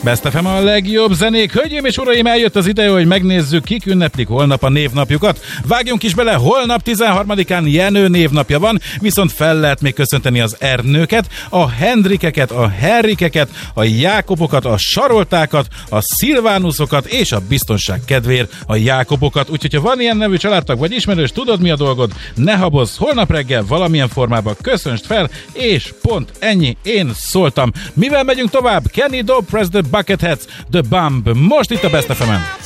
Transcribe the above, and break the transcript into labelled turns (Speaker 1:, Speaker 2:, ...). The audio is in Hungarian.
Speaker 1: Best FM a legjobb zenék. Hölgyeim és uraim, eljött az ideje, hogy megnézzük, kik ünneplik holnap a névnapjukat. Vágjunk is bele, holnap 13-án Jenő névnapja van, viszont fel lehet még köszönteni az Ernőket, a Hendrikeket, a Henrikeket, a Jákobokat, a Saroltákat, a Szilvánuszokat és a biztonság kedvéért a Jákobokat. Úgyhogy ha van ilyen nevű családtag vagy ismerős, tudod mi a dolgod, ne habozz, holnap reggel valamilyen formában köszönst fel, és pont ennyi, én szóltam. Mivel megyünk tovább? Kenny Dope, Press the Bucketheads, The Bump. Most itt a Best FM-en.